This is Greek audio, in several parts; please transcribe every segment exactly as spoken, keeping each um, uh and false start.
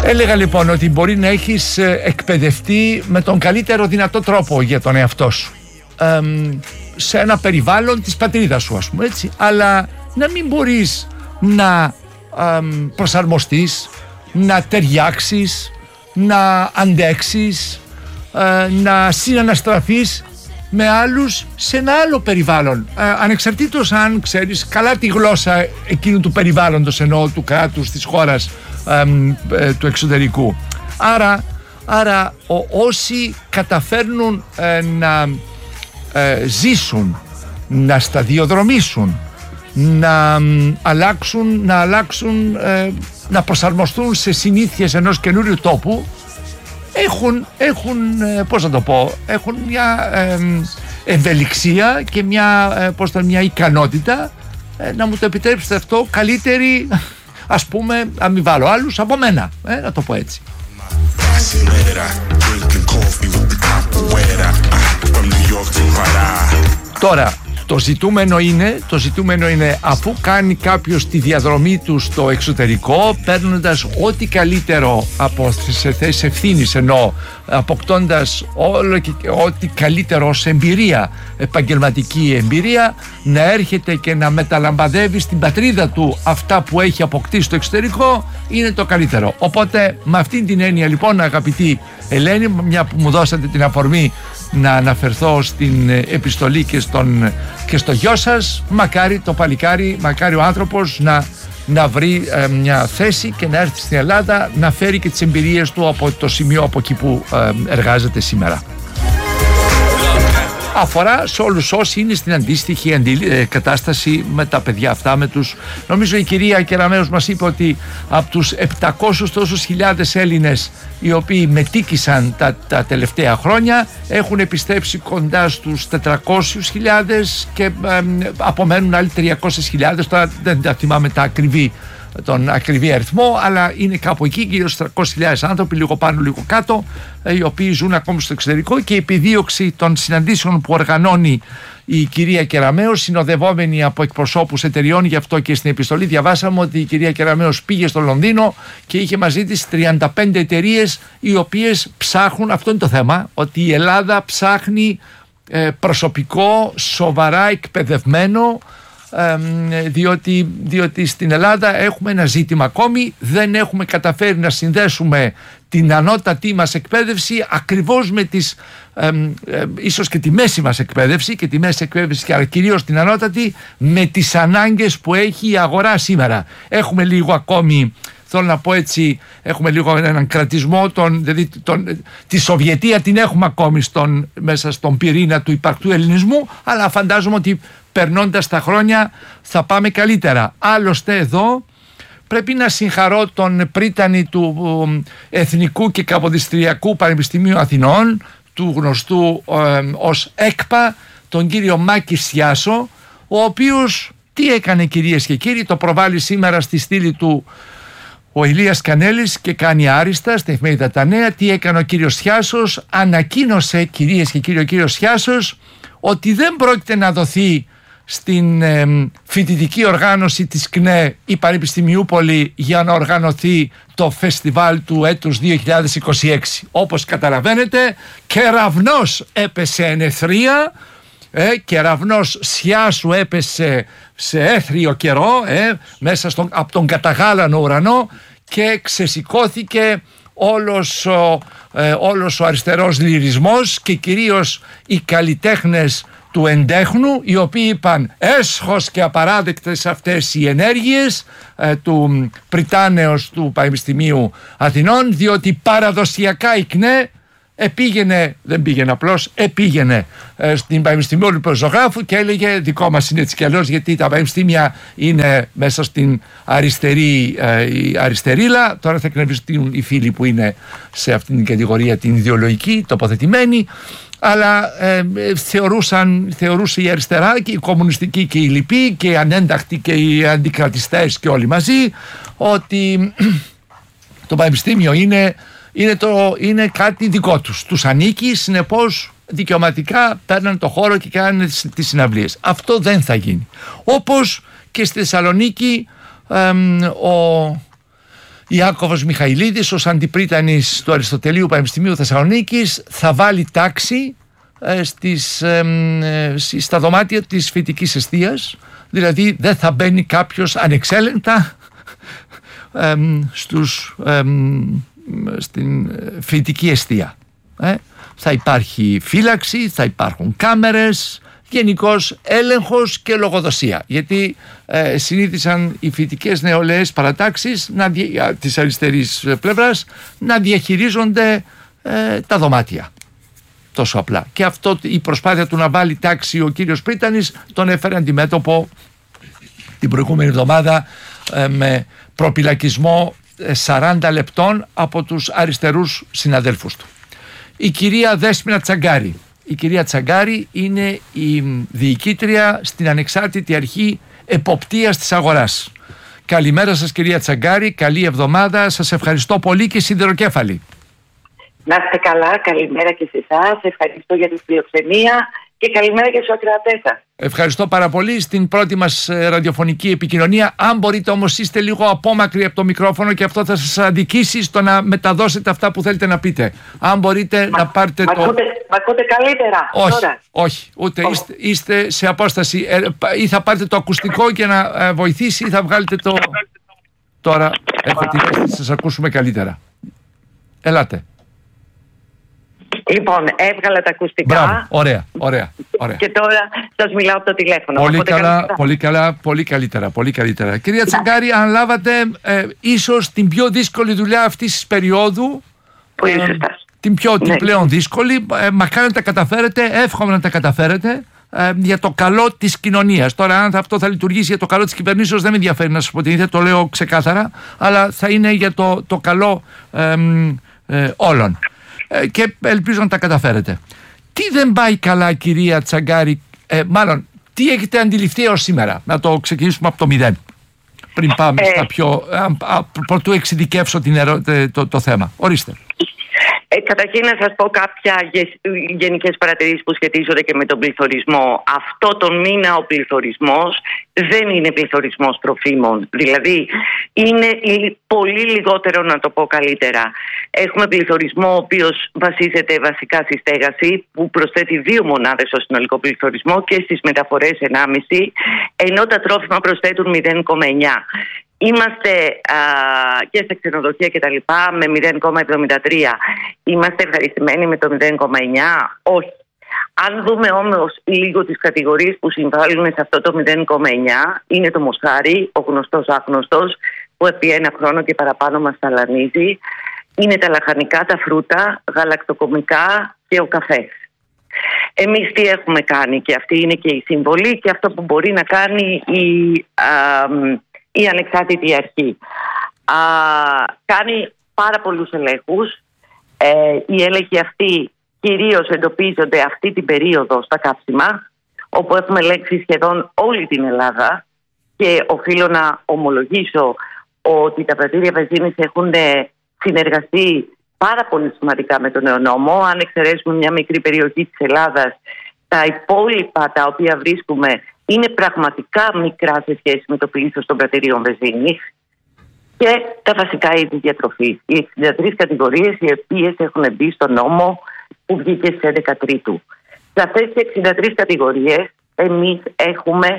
Έλεγα λοιπόν ότι μπορεί να έχεις εκπαιδευτεί με τον καλύτερο δυνατό τρόπο για τον εαυτό σου, ε, σε ένα περιβάλλον της πατρίδας σου, ας πούμε, έτσι, αλλά να μην μπορείς να ε, προσαρμοστείς, να ταιριάξεις, να αντέξεις, ε, να συναναστραφείς με άλλους σε ένα άλλο περιβάλλον, ε, ανεξαρτήτως αν ξέρεις καλά τη γλώσσα εκείνου του περιβάλλοντος, εννοώ του κράτους, της χώρας, ε, ε, του εξωτερικού. Άρα, άρα ο, όσοι καταφέρνουν ε, να ε, ζήσουν, να σταδιοδρομήσουν, να ε, αλλάξουν, να, αλλάξουν ε, να προσαρμοστούν σε συνήθειες ενός καινούριου τόπου, έχουν, έχουν πώς να το πω, έχουν μια ε, ευελιξία και μια, ε, πώς το, μια ικανότητα, ε, να μου το επιτρέψετε αυτό, καλύτερη, ας πούμε, αν μην βάλω άλλους, από μένα, ε, να το πω έτσι. Τώρα, το ζητούμενο είναι, το ζητούμενο είναι αφού κάνει κάποιος τη διαδρομή του στο εξωτερικό, παίρνοντας ό,τι καλύτερο από σε θέσεις ευθύνης, ενώ αποκτώντας όλο και ό,τι καλύτερο ως εμπειρία, επαγγελματική εμπειρία, να έρχεται και να μεταλαμπαδεύει στην πατρίδα του αυτά που έχει αποκτήσει στο εξωτερικό, είναι το καλύτερο. Οπότε με αυτήν την έννοια λοιπόν, αγαπητή Ελένη, μια που μου δώσατε την αφορμή να αναφερθώ στην επιστολή και, στον, και στο γιο σας, μακάρι το παλικάρι, μακάρι ο άνθρωπος να, να βρει ε, μια θέση και να έρθει στην Ελλάδα, να φέρει και τις εμπειρίες του από το σημείο από εκεί που ε, εργάζεται σήμερα. Αφορά σε όλους όσοι είναι στην αντίστοιχη αντι... ε, κατάσταση με τα παιδιά αυτά, με τους... Νομίζω η κυρία Κεραμέως μας είπε ότι από τους επτακόσιους τόσους χιλιάδες Έλληνες οι οποίοι μετήκησαν τα, τα τελευταία χρόνια έχουν επιστρέψει κοντά στους τετρακόσιες χιλιάδες και ε, απομένουν άλλοι τριακόσιες χιλιάδες. Τώρα δεν τα θυμάμαι τα ακριβή, τον ακριβή αριθμό, αλλά είναι κάπου εκεί, γύρω στους τριακόσιες χιλιάδες άνθρωποι, λίγο πάνω λίγο κάτω, οι οποίοι ζουν ακόμη στο εξωτερικό, και η επιδίωξη των συναντήσεων που οργανώνει η κυρία Κεραμέως, συνοδευόμενη από εκπροσώπους εταιριών. Γι' αυτό και στην επιστολή διαβάσαμε ότι η κυρία Κεραμέως πήγε στο Λονδίνο και είχε μαζί της τριάντα πέντε εταιρείες οι οποίες ψάχνουν, αυτό είναι το θέμα, ότι η Ελλάδα ψάχνει ε, προσωπικό σοβαρά εκπαιδευμένο, Ε, διότι, διότι στην Ελλάδα έχουμε ένα ζήτημα ακόμη, δεν έχουμε καταφέρει να συνδέσουμε την ανώτατη μας εκπαίδευση ακριβώς με τις ε, ε, ίσως και τη μέση μας εκπαίδευση και τη μέση εκπαίδευση, αλλά κυρίως την ανώτατη, με τις ανάγκες που έχει η αγορά σήμερα. Έχουμε λίγο ακόμη, θέλω να πω έτσι, έχουμε λίγο έναν κρατισμό, τον, δηλαδή τον, τη Σοβιετία την έχουμε ακόμη στον, μέσα στον πυρήνα του υπαρκτού ελληνισμού, αλλά φαντάζομαι ότι περνώντας τα χρόνια θα πάμε καλύτερα. Άλλωστε εδώ πρέπει να συγχαρώ τον πρίτανη του Εθνικού και Καποδιστριακού Πανεπιστημίου Αθηνών, του γνωστού ε, ως ΕΚΠΑ, τον κύριο Μάκη Σιάσο, ο οποίος τι έκανε, κυρίες και κύριοι, το προβάλλει σήμερα στη στήλη του ο Ηλίας Κανέλης και κάνει άριστα στην εφημερίδα Τα Νέα. Τι έκανε ο κύριος Σιάσος? Ανακοίνωσε, κυρίες και κύριοι, ο κύριος Σιάσος ότι δεν πρόκειται να δοθεί στην ε, φοιτητική οργάνωση της ΚΝΕ η Πανεπιστημιούπολη για να οργανωθεί το φεστιβάλ του έτους δύο χιλιάδες είκοσι έξι. Όπως καταλαβαίνετε, κεραυνός έπεσε εν αιθρία, ε, κεραυνός Σιάσου έπεσε σε έθριο καιρό, ε, μέσα στον, από τον καταγάλανο ουρανό, και ξεσηκώθηκε όλος ο, ε, όλος ο αριστερός λυρισμός και κυρίως οι καλλιτέχνες του εντέχνου, οι οποίοι είπαν έσχος και απαράδεκτες αυτές οι ενέργειες ε, του Πριτάνεως του Πανεπιστημίου Αθηνών, διότι παραδοσιακά η ΚΝΕ επήγαινε, δεν πήγαινε απλώς, επήγαινε ε, στην Πανεπιστημίου του Ζωγράφου και έλεγε δικό μας είναι έτσι κι αλλιώς, γιατί τα πανεπιστήμια είναι μέσα στην αριστερή ε, η αριστερίλα. Τώρα θα εκνευριστούν οι φίλοι που είναι σε αυτήν την κατηγορία την ιδεολογική τοποθετημένοι, αλλά ε, θεωρούσαν, θεωρούσε η αριστερά και η κομμουνιστική και οι λοιποί και οι ανένταχτοι και οι αντικρατιστές και όλοι μαζί ότι το πανεπιστήμιο είναι, είναι, το, είναι κάτι δικό τους, τους ανήκει, συνεπώς δικαιωματικά παίρναν το χώρο και κάνανε τις, τις συναυλίες. Αυτό δεν θα γίνει. Όπως και στη Θεσσαλονίκη ε, ο Ιάκωβος Μιχαηλίδης ως αντιπρίτανης του Αριστοτελείου Πανεπιστημίου Θεσσαλονίκης θα βάλει τάξη ε, στις, ε, ε, στα δωμάτια της φοιτικής εστίας, δηλαδή δεν θα μπαίνει κάποιος ανεξέλεγκτα ε, στους, ε, στην φοιτική εστία. Ε, θα υπάρχει φύλαξη, θα υπάρχουν κάμερες, γενικός έλεγχος και λογοδοσία, γιατί ε, συνήθισαν οι φοιτικές νεολαίες παρατάξεις να, της αριστερής πλευράς να διαχειρίζονται ε, τα δωμάτια τόσο απλά, και αυτό, η προσπάθεια του να βάλει τάξη ο κύριος Πρίτανης, τον έφερε αντιμέτωπο την προηγούμενη εβδομάδα ε, με προπυλακισμό σαράντα λεπτών από τους αριστερούς συναδέλφους του. Η κυρία Δέσποινα Τσαγκάρη. Η κυρία Τσαγκάρη είναι η διοικήτρια στην Ανεξάρτητη Αρχή Εποπτείας της Αγοράς. Καλημέρα σας κυρία Τσαγκάρη, καλή εβδομάδα, σας ευχαριστώ πολύ και σιδεροκέφαλη. Να είστε καλά, καλημέρα και σε εσάς, ευχαριστώ για τη φιλοξενία και καλημέρα και στους ακροατές σας. Ευχαριστώ πάρα πολύ στην πρώτη μας ραδιοφωνική επικοινωνία. Αν μπορείτε όμως είστε λίγο απόμακροι από το μικρόφωνο και αυτό θα σας αδικήσει στο να μεταδώσετε αυτά που θέλετε να πείτε. Αν μπορείτε μα, να πάρετε μα το... Ακούτε, μα ακούτε καλύτερα όχι, τώρα? Όχι, ούτε oh. είστε, είστε σε απόσταση. Ε, ή θα πάρετε το ακουστικό για να ε, βοηθήσει ή θα βγάλετε το... Τώρα έχω την αίσθηση να σας ακούσουμε καλύτερα. Ελάτε. Λοιπόν, έβγαλα τα ακουστικά. Μπράβο, ωραία, ωραία, ωραία. Και τώρα σας μιλάω από το τηλέφωνο. Πολύ καλά, πολύ καλά, πολύ καλύτερα, πολύ καλύτερα. Κυρία Τσαγκάρη, αναλάβατε ε, ίσως την πιο δύσκολη δουλειά αυτής της περίοδου. Πολύ ε, σωστά. Την πιο, ναι. την πλέον δύσκολη. Ε, μακάρι να τα καταφέρετε, εύχομαι να τα καταφέρετε ε, για το καλό της κοινωνίας. Τώρα, αν αυτό θα λειτουργήσει για το καλό της κυβερνήσεως, δεν με ενδιαφέρει να σας πω την ίδια, το λέω ξεκάθαρα, αλλά θα είναι για το, το καλό ε, ε, όλων. Και ελπίζω να τα καταφέρετε. Τι δεν πάει καλά κυρία Τσαγκάρη, ε, μάλλον τι έχετε αντιληφθεί έως σήμερα? Να το ξεκινήσουμε από το μηδέν, πριν πάμε ε, στα πιο α, α, πρωτού εξειδικεύσω την ερω... το, το θέμα. Ορίστε. Ε, καταρχήν να σας πω κάποια γενικές παρατηρήσεις που σχετίζονται και με τον πληθωρισμό. Αυτό τον μήνα ο πληθωρισμός δεν είναι πληθωρισμός τροφίμων. Δηλαδή είναι πολύ λιγότερο, να το πω καλύτερα. Έχουμε πληθωρισμό ο οποίος βασίζεται βασικά στη στέγαση, που προσθέτει δύο μονάδες στο συνολικό πληθωρισμό, και στις μεταφορές ενάμιση, ενώ τα τρόφιμα προσθέτουν μηδέν κόμμα εννιά. Είμαστε α, και στα ξενοδοχεία και τα λοιπά με μηδέν κόμμα εβδομήντα τρία. Είμαστε ευχαριστημένοι με το μηδέν κόμμα εννιά? Όχι. Αν δούμε όμως λίγο τις κατηγορίες που συμβάλλουν σε αυτό το μηδέν κόμμα εννιά, είναι το μοσχάρι, ο γνωστός άγνωστος, που επί ένα χρόνο και παραπάνω μας ταλανίζει. Είναι τα λαχανικά, τα φρούτα, γαλακτοκομικά και ο καφές. Εμείς τι έχουμε κάνει, και αυτή είναι και η συμβολή και αυτό που μπορεί να κάνει η... Α, η Ανεξάρτητη Αρχή. Α, κάνει πάρα πολλούς ελέγχους. Ε, οι έλεγχοι αυτοί κυρίως εντοπίζονται αυτή την περίοδο στα καύσιμα, όπου έχουμε ελέγξει σχεδόν όλη την Ελλάδα, και οφείλω να ομολογήσω ότι τα πρατήρια βενζίνης έχουν συνεργαστεί πάρα πολύ σημαντικά με τον νέο νόμο. Αν εξαιρέσουμε μια μικρή περιοχή της Ελλάδας, τα υπόλοιπα τα οποία βρίσκουμε είναι πραγματικά μικρά σε σχέση με το πλήθος των πρατηρίων βενζίνης, και τα βασικά είδη διατροφής. Οι εξήντα τρεις κατηγορίες οι οποίες έχουν μπει στο νόμο που βγήκε στις έντεκα Τρίτου. Σε αυτές τις εξήντα τρεις κατηγορίες εμείς έχουμε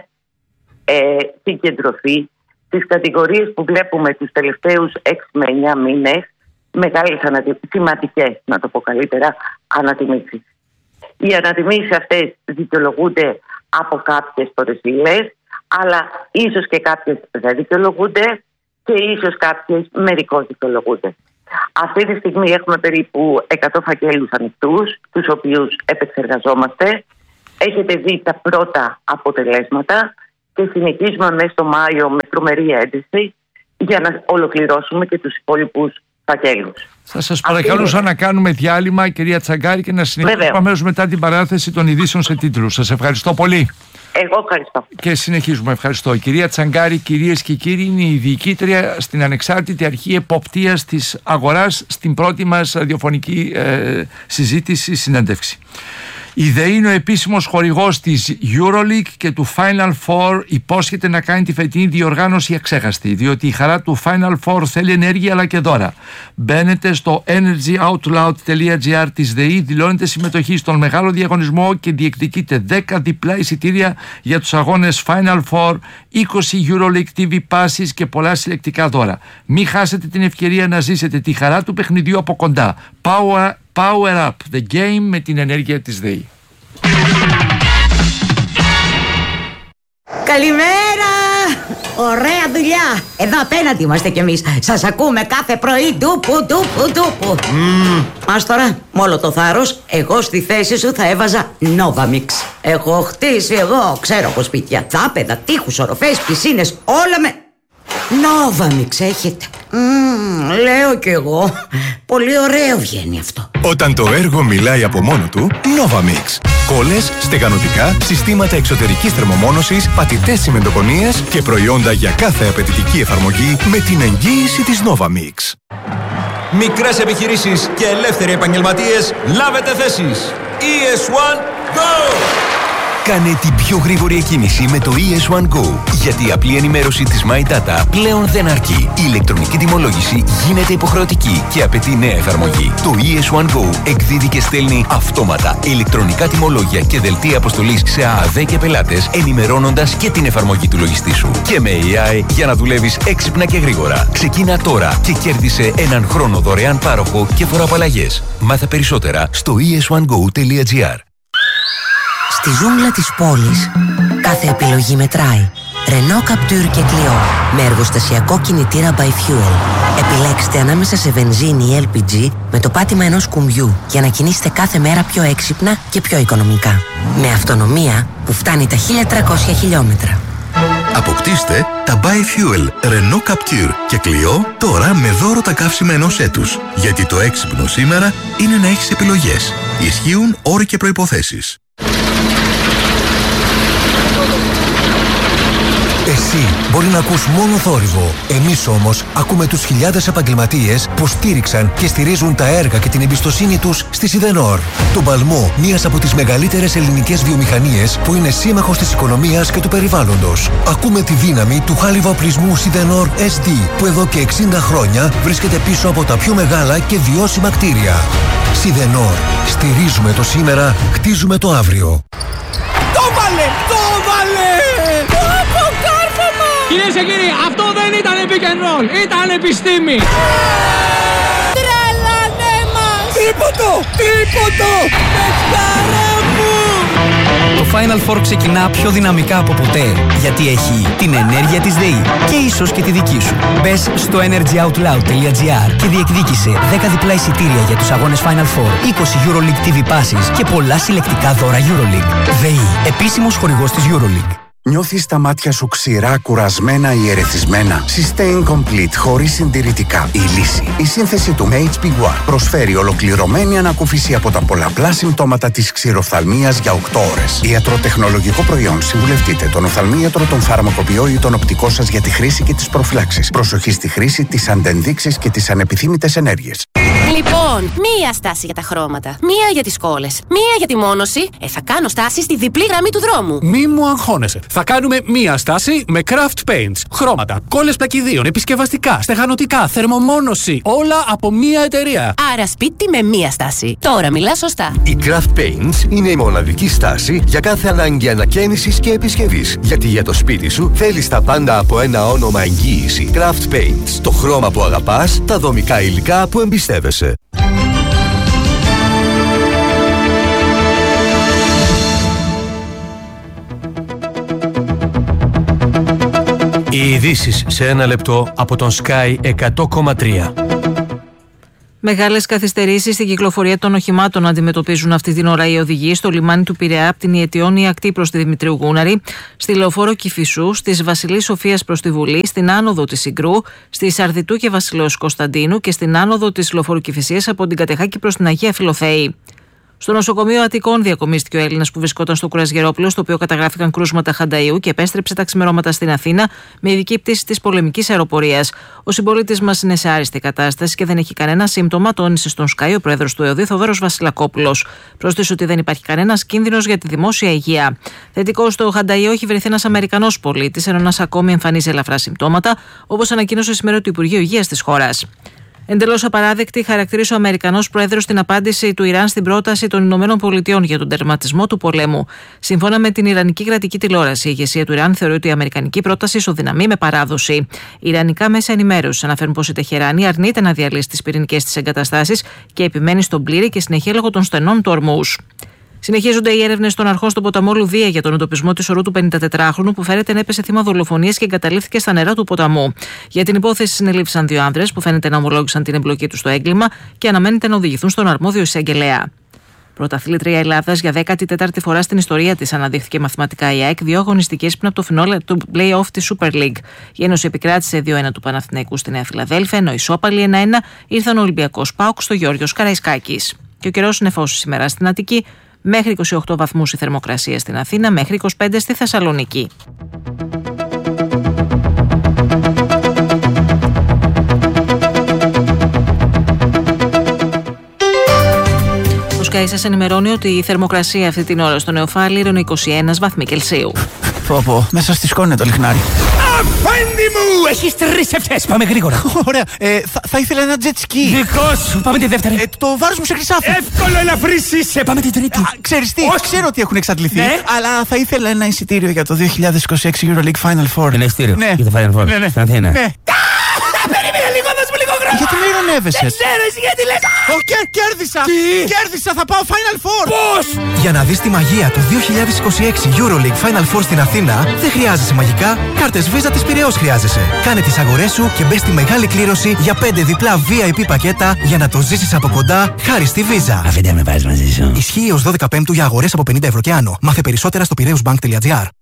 ε, συγκεντρωθεί στις κατηγορίες που βλέπουμε τους τελευταίους έξι με εννιά μήνες μεγάλες ανατι... σημαντικές, να το πω καλύτερα, ανατιμήσεις. Οι ανατιμήσεις αυτές δικαιολογούνται από κάποιες φορές ύλες, αλλά ίσως και κάποιες δεν δικαιολογούνται και ίσως κάποιες μερικώς δικαιολογούνται. Αυτή τη στιγμή έχουμε περίπου εκατό φακέλους ανοιχτούς, τους οποίους επεξεργαζόμαστε. Έχετε δει τα πρώτα αποτελέσματα και συνεχίζουμε μέσα στο Μάιο με τρομερή ένταση για να ολοκληρώσουμε και τους υπόλοιπους φακέλους. Θα σας παρακαλούσα είναι... να κάνουμε διάλειμμα, κυρία Τσαγκάρη, και να συνεχίσουμε αμέσως μετά την παράθεση των ειδήσεων σε τίτλους. Σας ευχαριστώ πολύ. Εγώ ευχαριστώ. Και συνεχίζουμε. Ευχαριστώ. Η κυρία Τσαγκάρη, κυρίες και κύριοι, είναι η διοικήτρια στην Ανεξάρτητη Αρχή Εποπτείας της Αγοράς, στην πρώτη μας ραδιοφωνική ε, συζήτηση, συνέντευξη. Η ΔΕΗ είναι ο επίσημος χορηγός της EuroLeague και του Final Four υπόσχεται να κάνει τη φετινή διοργάνωση αξέχαστη, διότι η χαρά του Final Four θέλει ενέργεια αλλά και δώρα. Μπαίνετε στο energyoutloud.gr της ΔΕΗ, δηλώνετε συμμετοχή στον μεγάλο διαγωνισμό και διεκδικείτε δέκα διπλά εισιτήρια για τους αγώνες Final Four, είκοσι EuroLeague τι βι passes και πολλά συλλεκτικά δώρα. Μην χάσετε την ευκαιρία να ζήσετε τη χαρά του παιχνιδιού από κοντά. Power, power up the game με την ενέργεια της ΔΕΗ. Καλημέρα! Ωραία δουλειά! Εδώ απέναντι είμαστε κι εμείς. Σας ακούμε κάθε πρωί. Ντούπου, ντούπου, ντούπου. Mm. Ας τώρα, με όλο το θάρρος, εγώ στη θέση σου θα έβαζα Novamix. Έχω χτίσει εγώ, ξέρω από σπίτια, δάπεδα, τείχους, οροφές, πισίνες, όλα με... Novamix έχετε. Mm, λέω κι εγώ. Πολύ ωραίο βγαίνει αυτό. Όταν το έργο μιλάει από μόνο του, Novamix. Κόλλες, στεγανοτικά, συστήματα εξωτερικής θερμομόνωσης, πατητές τσιμεντοπονίες και προϊόντα για κάθε απαιτητική εφαρμογή με την εγγύηση της Novamix. Μικρές επιχειρήσεις και ελεύθεροι επαγγελματίες, λάβετε θέσεις. ι ες one Go! Κάνε την πιο γρήγορη εκκίνηση με το ι ες one Go, γιατί η απλή ενημέρωση της My Data πλέον δεν αρκεί. Η ηλεκτρονική τιμολόγηση γίνεται υποχρεωτική και απαιτεί νέα εφαρμογή. Το ι ες one Go εκδίδει και στέλνει αυτόματα ηλεκτρονικά τιμολόγια και δελτία αποστολής σε ΑΑΔ και πελάτες, ενημερώνοντας και την εφαρμογή του λογιστή σου. Και με έι άι για να δουλεύεις έξυπνα και γρήγορα. Ξεκίνα τώρα και κέρδισε έναν χρόνο δωρεάν πάροχο και φοροαπαλλαγές. Μάθε περισσότερα στο ι ες one go τελεία τζι άρ. Στη ζούγκλα της πόλης, κάθε επιλογή μετράει. Renault Captur και Clio, με εργοστασιακό κινητήρα by fuel. Επιλέξτε ανάμεσα σε βενζίνη ή ελ πι τζι με το πάτημα ενός κουμπιού για να κινήσετε κάθε μέρα πιο έξυπνα και πιο οικονομικά. Με αυτονομία που φτάνει τα χίλια τριακόσια χιλιόμετρα. Αποκτήστε τα by fuel Renault Captur και Clio τώρα με δώρο τα καύσιμα ενός έτους. Γιατί το έξυπνο σήμερα είναι να έχεις επιλογές. Ισχύουν όροι και προϋποθέσεις. Εσύ μπορεί να ακούς μόνο θόρυβο. Εμείς όμως ακούμε τους χιλιάδες επαγγελματίες που στήριξαν και στηρίζουν τα έργα και την εμπιστοσύνη τους στη Σιδενόρ. Τον παλμό μιας από τις μεγαλύτερες ελληνικές βιομηχανίες που είναι σύμμαχος της οικονομίας και του περιβάλλοντος. Ακούμε τη δύναμη του χάλιβα οπλισμού Σιδενόρ ες ντι που εδώ και εξήντα χρόνια βρίσκεται πίσω από τα πιο μεγάλα και βιώσιμα κτίρια. Σιδενόρ. Στηρίζουμε το σήμερα, χτίζουμε το αύριο. Το βάλε! Το βάλε! Κυρίες και κύριοι, αυτό δεν ήταν pick and roll, ήταν επιστήμη. Τρελάνε μας! Τίποτο! Τίποτο! Πεχτάρα μου! Το Final Four ξεκινά πιο δυναμικά από ποτέ, γιατί έχει την ενέργεια της ΔΕΗ και ίσως και τη δική σου. Μπες στο energyoutloud τελεία τζι άρ και διεκδίκησε δέκα διπλά εισιτήρια για τους αγώνες Final Four, είκοσι EuroLeague τι βι passes και πολλά συλλεκτικά δώρα EuroLeague. ΔΕΗ, επίσημος χορηγός της EuroLeague. Νιώθεις τα μάτια σου ξηρά, κουρασμένα ή ερεθισμένα? Sustain Complete χωρίς συντηρητικά. Η λύση. Η σύνθεση του έιτς πι γουάρ προσφέρει ολοκληρωμένη ανακούφιση από τα πολλαπλά συμπτώματα της ξηροφθαλμίας για οκτώ ώρες. Ιατροτεχνολογικό προϊόν. Συμβουλευτείτε τον οφθαλμίατρο, τον φαρμακοποιό ή τον οπτικό σας για τη χρήση και τις προφυλάξεις. Προσοχή στη χρήση, τις αντενδείξεις και τις ανεπιθύμητες ενέργειες. Λοιπόν, μία στάση για τα χρώματα, μία για τις κόλλες, μία για τη μόνωση. Ε, θα κάνω στάση στη διπλή γραμμή του δρόμου. Μη μου αγχώνεσαι. Θα κάνουμε μία στάση με Craft Paints. Χρώματα, κόλλες πλακιδίων, επισκευαστικά, στεγανοτικά, θερμομόνωση. Όλα από μία εταιρεία. Άρα σπίτι με μία στάση. Τώρα μιλά σωστά. Η Craft Paints είναι η μοναδική στάση για κάθε ανάγκη ανακαίνησης και επισκευής. Γιατί για το σπίτι σου θέλεις τα πάντα από ένα όνομα εγγύηση. Craft Paints. Το χρώμα που αγαπάς, τα δομικά υλικά που εμπιστεύεσαι. Οι ειδήσεις σε ένα λεπτό από τον Sky εκατό κόμμα τρία. Μεγάλες καθυστερήσεις στην κυκλοφορία των οχημάτων αντιμετωπίζουν αυτή την ώρα οι οδηγοί στο λιμάνι του Πειραιά από την Ιετιώνη ακτή προς τη Δημητρίου Γούναρη, στη λεωφόρο Κηφισού, στις Βασιλής Σοφίας προς τη Βουλή, στην άνοδο της Συγκρού, στη Σαρδιτού και Βασιλέως Κωνσταντίνου και στην άνοδο της λεωφόρου Κηφισίας από την Κατεχάκη προς την Αγία Φιλοθέη. Στο νοσοκομείο Αττικών διακομίστηκε ο Έλληνας που βρισκόταν στο Κουρασγερόπουλο, στο οποίο καταγράφηκαν κρούσματα χανταΐου και επέστρεψε τα ξημερώματα στην Αθήνα με ειδική πτήση της πολεμικής αεροπορίας. Ο συμπολίτης μας είναι σε άριστη κατάσταση και δεν έχει κανένα σύμπτωμα, τόνισε στον Sky ο πρόεδρος του ΕΟΔΗ, Θοδωρός Βασιλακόπουλος. Πρόσθεσε ότι δεν υπάρχει κανένας κίνδυνος για τη δημόσια υγεία. Θετικό στο χανταΐου έχει βρεθεί ένας Αμερικανός πολίτης, ενώ ένας ακόμη εμφανίζει ελαφρά συμπτώματα, όπως ανακοίνωσε σήμερα το Υπουργείο Υγείας της χώρας. Εντελώς απαράδεκτη χαρακτήρισε ο Αμερικανός πρόεδρος την απάντηση του Ιράν στην πρόταση των Ηνωμένων Πολιτειών για τον τερματισμό του πολέμου. Σύμφωνα με την Ιρανική κρατική τηλεόραση, η ηγεσία του Ιράν θεωρεί ότι η αμερικανική πρόταση ισοδυναμεί με παράδοση. Ιρανικά μέσα ενημέρωσης αναφέρουν πως η Τεχεράνη αρνείται να διαλύσει τις πυρηνικές της εγκαταστάσεις και επιμένει στον πλήρη και συνεχή έλεγχο των στενών του Ορμούζ. Συνεχίζονται οι έρευνες των αρχών στον ποταμό Λουδία για τον εντοπισμό της ορού του πενηντατετράχρονου που φέρεται να έπεσε θύμα δολοφονίας και εγκαταλείφθηκε στα νερά του ποταμού. Για την υπόθεση συνελήφθησαν δύο άνδρες που φαίνεται να ομολόγησαν την εμπλοκή τους στο έγκλημα και αναμένεται να οδηγηθούν στον αρμόδιο εισαγγελέα. Πρωταθλήτρια Ελλάδας για δέκατη τέταρτη φορά στην ιστορία της αναδείχθηκε μαθηματικά η ΑΕΚ, δύο αγωνιστικές πριν από το φινάλε του play-off της Super League. Η Ένωση επικράτησε δύο ένα του Παναθηναϊκού στη Νέα Φιλαδέλφια, ενώ ισόπαλοι ένα ένα ήρθαν ο Ολυμπιακός ΠΑΟΚ στο Γιώργιος Καραϊσκάκης. Και ο καιρός είναι φως σήμερα στην Αττική. Μέχρι είκοσι οκτώ βαθμούς η θερμοκρασία στην Αθήνα, μέχρι είκοσι πέντε στη Θεσσαλονίκη. Ο Sky σας ενημερώνει ότι η θερμοκρασία αυτή την ώρα στο Νεοφάλιρο είναι είκοσι ένα βαθμοί Κελσίου. Πω πω, μέσα στη σκόνη το λιχνάρι. Αφέντη μου! Έχεις τρεις ευτές, πάμε γρήγορα. Ωραία, ε, θα, θα ήθελα ένα jet ski. Δικό σου, πάμε τη δεύτερη. Ε, το βάρος μου σε χρυσάφι. Εύκολο, ελαφρύς είσαι, πάμε την τρίτη. Α, ξέρεις τι, όχι. Ξέρω ότι έχουν εξαντληθεί, ναι. Αλλά θα ήθελα ένα εισιτήριο για το δύο χιλιάδες είκοσι έξι EuroLeague Final Four. Ένα εισιτήριο, ναι. Για το Final Four, ναι, ναι. Στην Αθήνα. Ναι. Περίμενε λίγο, δώσ' μου λίγο χρόνο. Γιατί με ειρωνεύεσαι? Δεν ξέρω εσύ γιατί λες. Ω, κέρδισα. Τι? Κέρδισα, θα πάω Final Four. Πώς? Για να δεις τη μαγεία του δύο χιλιάδες είκοσι έξι EuroLeague Final Four στην Αθήνα, δεν χρειάζεσαι μαγικά. Κάρτες Visa της Πειραιώς χρειάζεσαι. Κάνε τις αγορές σου και μπες στη μεγάλη κλήρωση για πέντε διπλά βι άι πι πακέτα για να το ζήσεις από κοντά χάρη στη Visa. Αφήντε με πας μαζί σου. Ισχύει ως δώδεκα Πέμπτου για αγορές από πενήντα ευρώ και άνω. Μάθε περισσότερα στο πειραιώσμπανκ τελεία τζι άρ.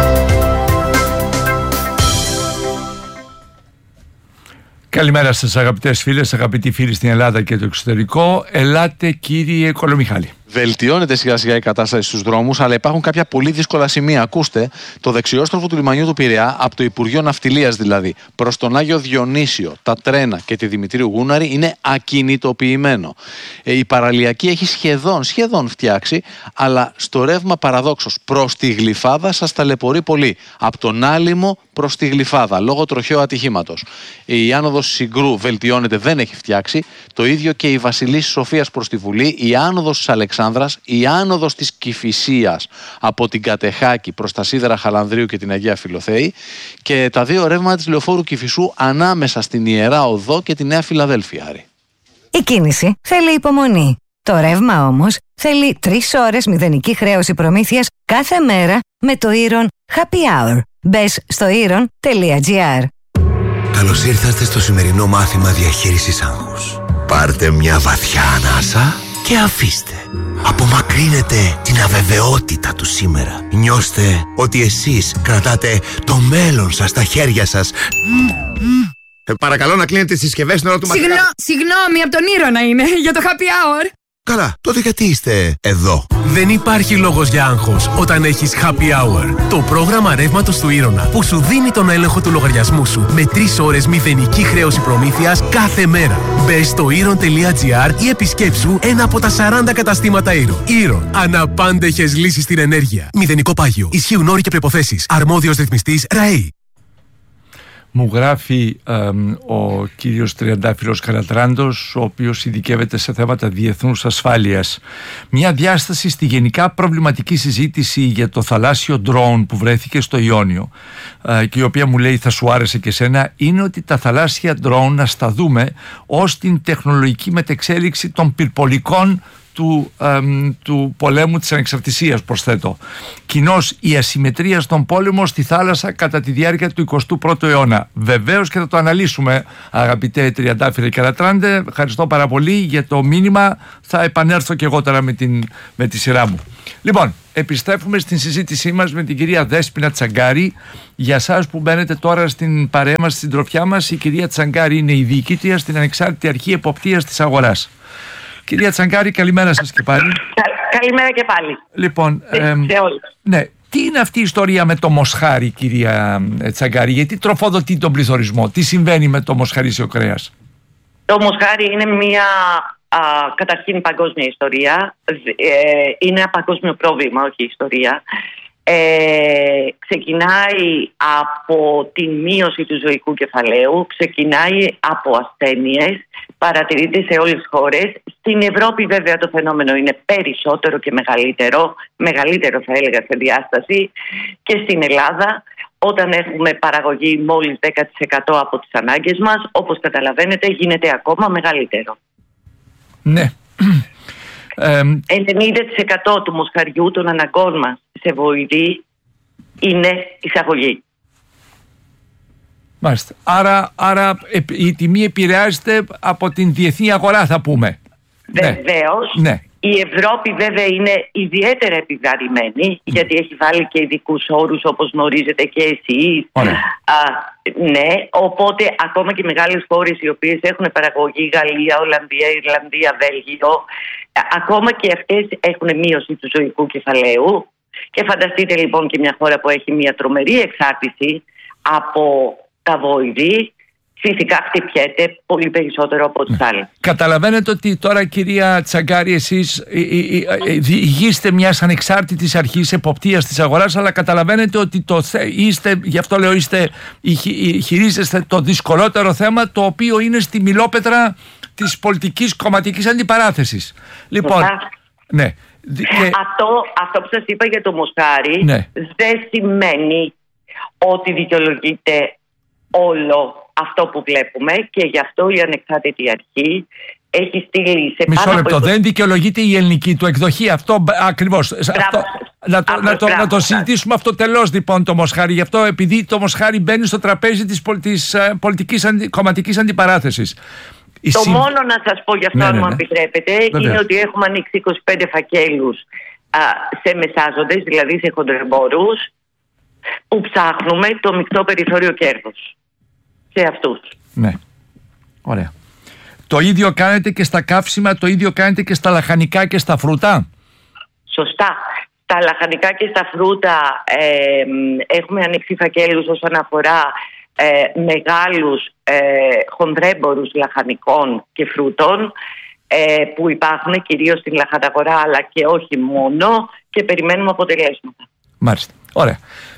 Καλημέρα σας αγαπητές φίλες, αγαπητοί φίλοι στην Ελλάδα και το εξωτερικό. Ελάτε κύριε Κολομιχάλη. Βελτιώνεται σιγά σιγά η κατάσταση στους δρόμους, αλλά υπάρχουν κάποια πολύ δύσκολα σημεία. Ακούστε, το δεξιόστροφο του λιμανιού του Πειραιά, από το Υπουργείο Ναυτιλίας δηλαδή, προς τον Άγιο Διονύσιο, τα τρένα και τη Δημητρίου Γούναρη είναι ακινητοποιημένο. Ε, η παραλιακή έχει σχεδόν, σχεδόν φτιάξει, αλλά στο ρεύμα παραδόξως προς τη Γλυφάδα σας ταλαιπωρεί πολύ. Από τον Άλυμο προς τη Γλυφάδα, λόγω τροχαίου ατυχήματος. Η άνοδος Συγκρού βελτιώνεται, δεν έχει φτιάξει. Το ίδιο και η Βασιλής Σοφίας προς τη Βουλή, η άνοδος της Αλεξάνδρας, η άνοδος της Κηφισίας από την Κατεχάκη προς τα Σίδερα Χαλανδρίου και την Αγία Φιλοθέη και τα δύο ρεύματα της Λεωφόρου Κηφισού ανάμεσα στην Ιερά Οδό και τη Νέα Φιλαδέλφια. Η κίνηση θέλει υπομονή. Το ρεύμα όμως θέλει τρεις ώρες μηδενική χρέωση προμήθειας κάθε μέρα με το Iron Happy Hour. Μπες στο iron τελεία τζι άρ. Καλώς ήρθατε στο σημερινό μάθημα διαχείρισης άγχους. Πάρτε μια βαθιά ανάσα και αφήστε. Απομακρύνετε την αβεβαιότητα του σήμερα. Νιώστε ότι εσείς κρατάτε το μέλλον σας στα χέρια σας. Ε, παρακαλώ να κλείνετε τις συσκευές στην ώρα του μαθήματος. Συγγνώ, συγγνώμη, από τον Ήρωνα είναι, για το happy hour. Καλά, τότε γιατί είστε εδώ? Δεν υπάρχει λόγος για άγχος όταν έχεις Happy Hour. Το πρόγραμμα ρεύματος του Ήρωνα που σου δίνει τον έλεγχο του λογαριασμού σου με τρεις ώρες μηδενική χρέωση προμήθειας κάθε μέρα. Μπες στο iron τελεία τζι άρ ή επισκέψου ένα από τα σαράντα καταστήματα Iron. Iron. Αναπάντεχες λύσεις στην ενέργεια. Μηδενικό πάγιο. Ισχύουν όροι και προϋποθέσεις. Αρμόδιος ρυθμιστής ΡΑΕΗ. Μου γράφει ε, ο κύριος Τριαντάφυλλος Καλατράντος, ο οποίος ειδικεύεται σε θέματα διεθνούς ασφάλειας. Μια διάσταση στη γενικά προβληματική συζήτηση για το θαλάσσιο ντρόουν που βρέθηκε στο Ιόνιο ε, και η οποία μου λέει θα σου άρεσε και σένα, είναι ότι τα θαλάσσια ντρόουν να στα δούμε ως την τεχνολογική μετεξέλιξη των πυρπολικών Του, εμ, του πολέμου της ανεξαρτησίας, προσθέτω. Κοινώς η ασυμμετρία στον πόλεμο στη θάλασσα κατά τη διάρκεια του εικοστού πρώτου αιώνα. Βεβαίως και θα το αναλύσουμε, αγαπητέ Τριαντάφυλλε Καλατράντε. Ευχαριστώ πάρα πολύ για το μήνυμα. Θα επανέλθω και εγώ τώρα με, την, με τη σειρά μου. Λοιπόν, επιστρέφουμε στην συζήτησή μας με την κυρία Δέσποινα Τσαγκάρη. Για εσάς που μπαίνετε τώρα στην παρέα μας, στην τροφιά μας, η κυρία Τσαγκάρη είναι η διοικήτρια στην Ανεξάρτητη Αρχή Εποπτείας της Αγοράς. Κυρία Τσαγκάρη, καλημέρα σας και πάλι. Καλημέρα και πάλι. Λοιπόν, σε, ε, σε όλους. Ναι. Τι είναι αυτή η ιστορία με το μοσχάρι, κυρία Τσαγκάρη, γιατί τροφοδοτεί τον πληθωρισμό, τι συμβαίνει με το μοσχαρίσιο κρέας? Το μοσχάρι είναι μια α, καταρχήν παγκόσμια ιστορία, ε, είναι ένα παγκόσμιο πρόβλημα, όχι ιστορία. Ε, ξεκινάει από τη μείωση του ζωικού κεφαλαίου, ξεκινάει από ασθένειες, παρατηρείται σε όλες τις χώρες. Στην Ευρώπη βέβαια το φαινόμενο είναι περισσότερο και μεγαλύτερο, μεγαλύτερο θα έλεγα σε διάσταση, και στην Ελλάδα όταν έχουμε παραγωγή μόλις δέκα τοις εκατό από τις ανάγκες μας, όπως καταλαβαίνετε γίνεται ακόμα μεγαλύτερο. Ναι. ενενήντα τοις εκατό του μοσχαριού των αναγκών μας σε βοηδή είναι εισαγωγή. Μάλιστα. Άρα, άρα η τιμή επηρεάζεται από την διεθνή αγορά, θα πούμε. Βεβαίως. Ναι. Η Ευρώπη βέβαια είναι ιδιαίτερα επιβαρημένη, γιατί έχει βάλει και ειδικούς όρους όπως γνωρίζετε και εσείς. Α, ναι, οπότε ακόμα και οι μεγάλες χώρες οι οποίες έχουν παραγωγή, Γαλλία, Ολλανδία, Ιρλανδία, Βέλγιο, ακόμα και αυτές έχουν μείωση του ζωικού κεφαλαίου. Και φανταστείτε λοιπόν και μια χώρα που έχει μια τρομερή εξάρτηση από τα βοηδή, φυσικά χτυπιέται πολύ περισσότερο από τις άλλες. Καταλαβαίνετε ότι τώρα, κυρία Τσαγκάρη, εσείς ηγείστε μιας ανεξάρτητης αρχής εποπτείας της αγοράς, αλλά καταλαβαίνετε ότι το θε, είστε, γι' αυτό λέω, είστε, χειρίζεστε το δυσκολότερο θέμα, το οποίο είναι στη μιλόπετρα της πολιτικής κομματικής αντιπαράθεσης. Λοιπόν, ναι. Και... Αυτό, αυτό που σας είπα για το μοσχάρι, ναι, δεν σημαίνει ότι δικαιολογείται όλο αυτό που βλέπουμε, και γι' αυτό η ανεξάρτητη αρχή έχει στείλει σε Μισό πάρα λεπτό, πολύ... δεν δικαιολογείται η ελληνική του εκδοχή, αυτό ακριβώς. Αυτό, να, το, να, το, να το συζητήσουμε αυτό τελώς λοιπόν το μοσχάρι. Γι' αυτό, επειδή το μοσχάρι μπαίνει στο τραπέζι της, της πολιτικής αντι, κομματικής αντιπαράθεσης. Το συ... μόνο να σας πω γι' αυτό, ναι, αν ναι, μου ναι. επιτρέπετε, Βέβαια. είναι ότι έχουμε ανοίξει είκοσι πέντε φακέλους α, σε μεσάζοντες, δηλαδή σε χοντρεμπόρους, που ψάχνουμε το μεικτό περιθώριο κέρδους σε αυτούς. Ναι, ωραία. Το ίδιο κάνετε και στα καύσιμα, το ίδιο κάνετε και στα λαχανικά και στα φρούτα? Σωστά. Στα λαχανικά και στα φρούτα ε, έχουμε ανοίξει φακέλους όσον αφορά ε, μεγάλους ε, χονδρέμπορους λαχανικών και φρούτων ε, που υπάρχουν κυρίως στην λαχαναγορά, αλλά και όχι μόνο, και περιμένουμε αποτελέσματα. Μάλιστα. Ωραία.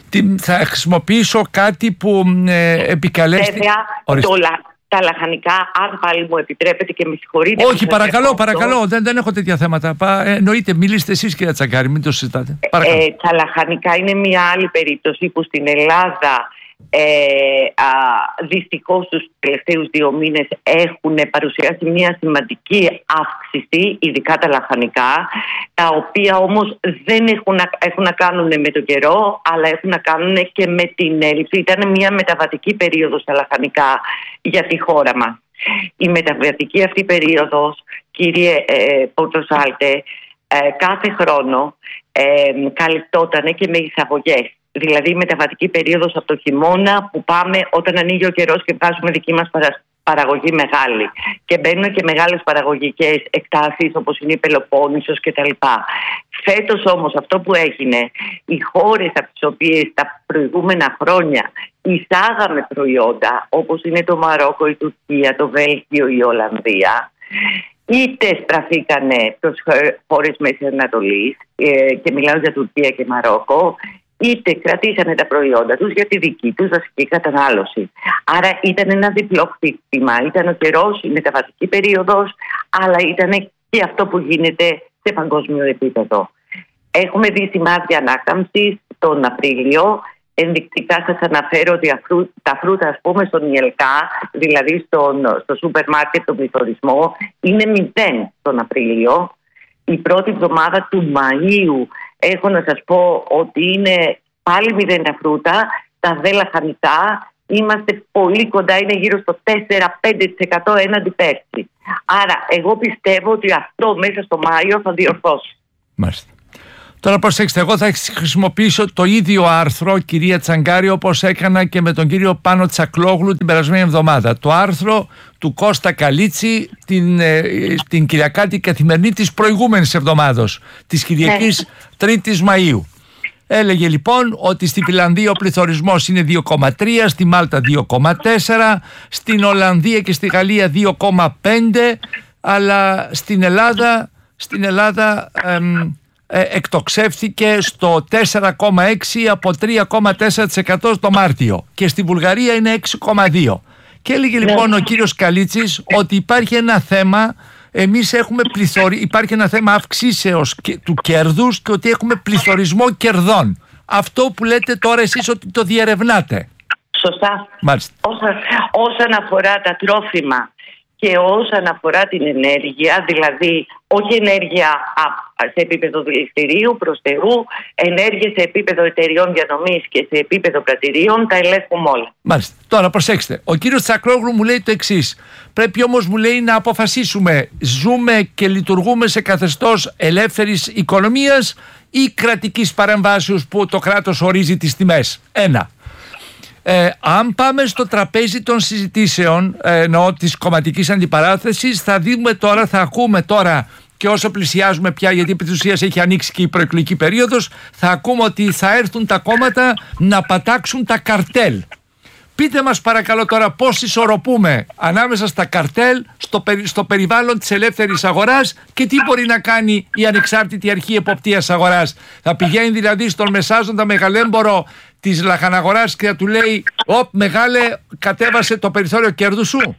Θα χρησιμοποιήσω κάτι που ε, επικαλέστη... Βέβαια, το, τα λαχανικά, αν πάλι μου επιτρέπετε και με συγχωρείτε... Όχι, παρακαλώ, παρακαλώ, δεν, δεν έχω τέτοια θέματα. Πα, ε, εννοείται, μιλήστε εσείς, κυρία Τσαγκάρη, μην το συζητάτε. Ε, ε, τα λαχανικά είναι μια άλλη περίπτωση που στην Ελλάδα ε, α, δυστυχώς τους τελευταίους δύο μήνες έχουν παρουσιάσει μια σημαντική αύξηση, ειδικά τα λαχανικά, τα οποία όμως δεν έχουν, έχουν να κάνουν με τον καιρό, αλλά έχουν να κάνουν και με την έλλειψη. Ήταν μια μεταβατική περίοδος στα λαχανικά για τη χώρα μας. Η μεταβατική αυτή περίοδος, κύριε ε, Πορτοσάλτε, ε, κάθε χρόνο ε, καλυπτόταν και με εισαγωγές. Δηλαδή η μεταβατική περίοδος από το χειμώνα που πάμε όταν ανοίγει ο καιρός και βάζουμε δική μας παραγωγή μεγάλη. Και μπαίνουν και μεγάλες παραγωγικές εκτάσεις όπως είναι η Πελοπόννησος κτλ. Φέτος όμως αυτό που έγινε, οι χώρες από τις οποίες τα προηγούμενα χρόνια εισάγαμε προϊόντα, όπως είναι το Μαρόκο, η Τουρκία, το Βέλγιο, η Ολλανδία, είτε στραφήκανε προς χώρες Μέσης Ανατολής, και μιλάω για Τουρκία και Μαρόκο, είτε κρατήσανε τα προϊόντα τους για τη δική τους βασική κατανάλωση. Άρα ήταν ένα διπλό χτύπημα. Ήταν ο καιρός, η μεταβατική περίοδος, αλλά ήταν και αυτό που γίνεται σε παγκόσμιο επίπεδο. Έχουμε δει σημάδια ανάκαμψης τον Απρίλιο. Ενδεικτικά σας αναφέρω ότι τα φρούτα, ας πούμε, στον Ιελκά, δηλαδή στον, στο σούπερ μάρκετ, τον πληθωρισμό, είναι μηδέν τον Απρίλιο. Η πρώτη εβδομάδα του Μαΐου έχω να σας πω ότι είναι πάλι μηδέν τα φρούτα, τα δε λαχανικά είμαστε πολύ κοντά, είναι γύρω στο τέσσερα με πέντε τοις εκατό έναντι πέρσι. Άρα εγώ πιστεύω ότι αυτό μέσα στο Μάιο θα διορθώσει. Μάλιστα. Τώρα προσέξτε, εγώ θα χρησιμοποιήσω το ίδιο άρθρο, κυρία Τσαγκάρη, όπως έκανα και με τον κύριο Πάνο Τσακλόγλου την περασμένη εβδομάδα. Το άρθρο του Κώστα Καλίτσι, την, ε, την Κυριακάτη Καθημερινή της προηγούμενης εβδομάδος, της Κυριακής τρίτης Μαΐου. Έλεγε λοιπόν ότι στη Φιλανδία ο πληθωρισμός είναι δύο κόμμα τρία, στη Μάλτα δύο κόμμα τέσσερα, στην Ολλανδία και στη Γαλλία δύο κόμμα πέντε, αλλά στην Ελλάδα, στην Ελλάδα εμ, ε, εκτοξεύθηκε στο τέσσερα κόμμα έξι από τρία κόμμα τέσσερα τοις εκατό στο Μάρτιο και στη Βουλγαρία είναι έξι κόμμα δύο. Και έλεγε λοιπόν ο κύριος Καλίτσης ότι υπάρχει ένα θέμα, εμείς έχουμε πληθωρι... υπάρχει ένα θέμα αυξήσεως και... του κέρδους και ότι έχουμε πληθωρισμό κερδών. Αυτό που λέτε τώρα εσείς ότι το διερευνάτε. Σωστά. Μάλιστα. Όσα, όσον αφορά τα τρόφιμα και όσον αφορά την ενέργεια, δηλαδή όχι ενέργεια σε επίπεδο δηληστηρίου, προστεγού, ενέργεια σε επίπεδο εταιριών διανομής και σε επίπεδο πρατηρίων, τα ελέγχουμε όλα. Μάλιστα. Τώρα προσέξτε, ο κύριος Τσακλόγλου μου λέει το εξής. Πρέπει όμως, μου λέει, να αποφασίσουμε, ζούμε και λειτουργούμε σε καθεστώς ελεύθερης οικονομίας ή κρατικής παρεμβάσεως που το κράτος ορίζει τις τιμές. Ένα. Ε, αν πάμε στο τραπέζι των συζητήσεων, ε, εννοώ της κομματικής αντιπαράθεσης, θα δούμε τώρα, θα ακούμε τώρα και όσο πλησιάζουμε πια, γιατί επί της ουσίας έχει ανοίξει και η προεκλογική περίοδος, θα ακούμε ότι θα έρθουν τα κόμματα να πατάξουν τα καρτέλ. Πείτε μας παρακαλώ τώρα πώς ισορροπούμε ανάμεσα στα καρτέλ, στο, περι, στο περιβάλλον της ελεύθερης αγοράς και τι μπορεί να κάνει η ανεξάρτητη αρχή εποπτείας αγοράς. Θα πηγαίνει δηλαδή στον μεσάζοντα μεγαλέμπορο της λαχαναγοράς και θα του λέει «Οπ, μεγάλε, κατέβασε το περιθώριο κέρδου σου».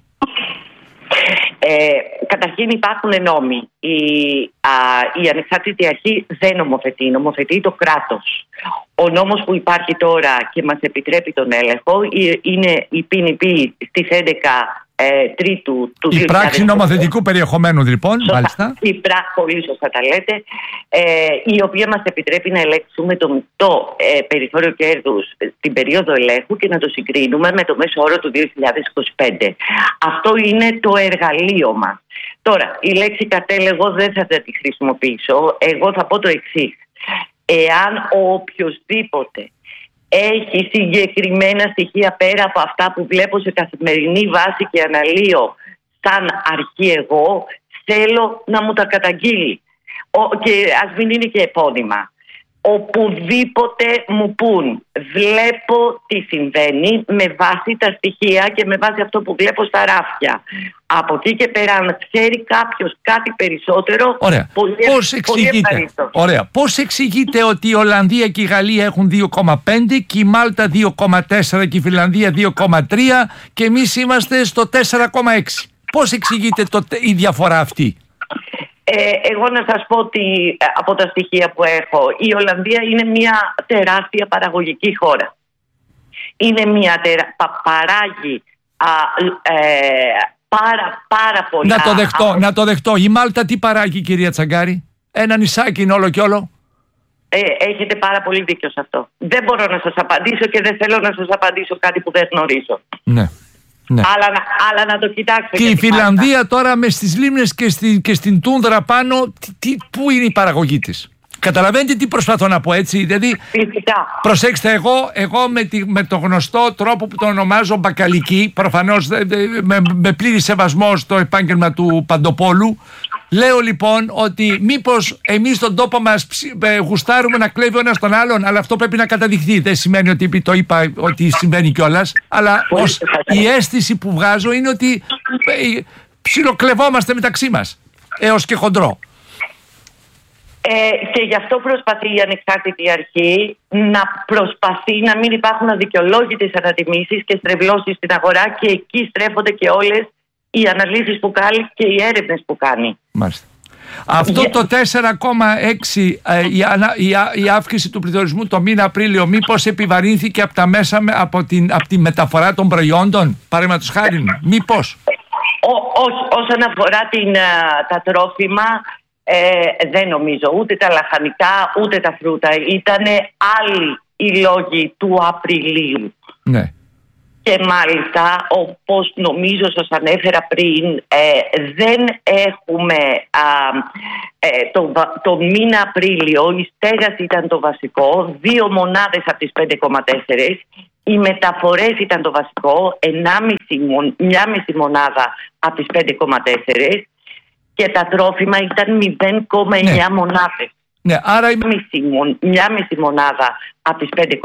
Ε, καταρχήν υπάρχουν νόμοι. Η, α, η ανεξάρτητη αρχή δεν νομοθετεί, νομοθετεί το κράτος. Ο νόμος που υπάρχει τώρα και μας επιτρέπει τον έλεγχο είναι η ΠΝΠ στις έντεκα ε, Τρίτου του η πράξη νομοθετικού περιεχομένου λοιπόν. Σωστά, μάλιστα. Η πράξη, πολύ σωστά τα λέτε, ε, η οποία μας επιτρέπει να ελέγξουμε το μεικτό ε, περιθώριο κέρδους στην περίοδο ελέγχου και να το συγκρίνουμε με το μέσο όρο του δύο χιλιάδες είκοσι πέντε. Αυτό είναι το εργαλείο μας. Τώρα, η λέξη καρτέλ εγώ δεν θα τη χρησιμοποιήσω. Εγώ θα πω το εξής. Εάν ο οποιοσδήποτε έχει συγκεκριμένα στοιχεία πέρα από αυτά που βλέπω σε καθημερινή βάση και αναλύω σαν αρχή εγώ, θέλω να μου τα καταγγείλει. Ο, και ας μην είναι και επώνυμα. Οπουδήποτε μου πουν, βλέπω τι συμβαίνει με βάση τα στοιχεία και με βάση αυτό που βλέπω στα ράφια. Από εκεί και πέρα, αν ξέρει κάποιος κάτι περισσότερο, ωραία. Πολύ, Πώς εξηγείτε, ωραία. Πώς εξηγείτε ότι η Ολλανδία και η Γαλλία έχουν δύο κόμμα πέντε και η Μάλτα δύο κόμμα τέσσερα και η Φιλανδία δύο κόμμα τρία και εμείς είμαστε στο τέσσερα κόμμα έξι. Πώς εξηγείτε το, η διαφορά αυτή? Ε, εγώ να σας πω ότι από τα στοιχεία που έχω, η Ολλανδία είναι μια τεράστια παραγωγική χώρα. Είναι μια τερα... πα, παράγει α, ε, πάρα, πάρα πολλά... Να το δεχτώ, από... να το δεχτώ. Η Μάλτα τι παράγει, κυρία Τσαγκάρη? Ένα νησάκι είναι όλο και όλο. Ε, έχετε πάρα πολύ δίκιο σε αυτό. Δεν μπορώ να σας απαντήσω και δεν θέλω να σας απαντήσω κάτι που δεν γνωρίζω. Ναι. Ναι. Αλλά, αλλά να το κοιτάξετε. Και η Φιλανδία Μάλτα τώρα με στις λίμνες και, στη, και στην τούντρα πάνω, τι, τι, πού είναι η παραγωγή της? Καταλαβαίνετε τι προσπαθώ να πω, έτσι? Δηλαδή, φυσικά. Προσέξτε, εγώ, εγώ με, τη, με το γνωστό τρόπο που το ονομάζω μπακαλική, προφανώς με, με πλήρη σεβασμό στο επάγγελμα του Παντοπόλου, λέω λοιπόν ότι μήπως εμείς στον τόπο μας γουστάρουμε να κλέβει ο ένας τον άλλον, αλλά αυτό πρέπει να καταδειχθεί. Δεν σημαίνει ότι το είπα ότι συμβαίνει κιόλας, αλλά ως η αίσθηση που βγάζω είναι ότι ψιλοκλεβόμαστε μεταξύ μας, έως και χοντρό. Ε, και γι' αυτό προσπαθεί η ανεξάρτητη αρχή να προσπαθεί να μην υπάρχουν αδικαιολόγητες ανατιμήσεις και στρεβλώσεις στην αγορά, και εκεί στρέφονται και όλες οι αναλύσεις που κάνει και οι έρευνες που κάνει. Μάλιστα. Αυτό yeah. το τέσσερα κόμμα έξι ε, η, η, η αύξηση του πληθωρισμού το μήνα Απρίλιο, μήπως επιβαρύνθηκε από, τα μέσα, από, την, από τη μεταφορά των προϊόντων, παραδείγματος χάρη, μήπως? Ό, ό, όσον αφορά την, τα τρόφιμα, Ε, δεν νομίζω, ούτε τα λαχανικά ούτε τα φρούτα. Ήτανε άλλοι οι λόγοι του Απριλίου. Ναι. Και μάλιστα, όπως νομίζω σας ανέφερα πριν, ε, δεν έχουμε α, ε, το, το μήνα Απρίλιο, η στέγαση ήταν το βασικό, δύο μονάδες από τις πέντε κόμμα τέσσερα, οι μεταφορές ήταν το βασικό, ενάμιση, μια μισή μονάδα από τις πέντε κόμμα τέσσερα και τα τρόφιμα ήταν μηδέν κόμμα εννιά ναι. μονάδες. Ναι, άρα... μια, μισή, μια μισή μονάδα από τις πέντε κόμμα τέσσερα